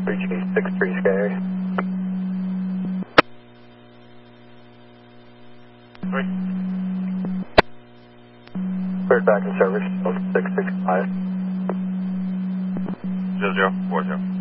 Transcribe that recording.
3G63 Sky. Cleared back in service, 665. 0040.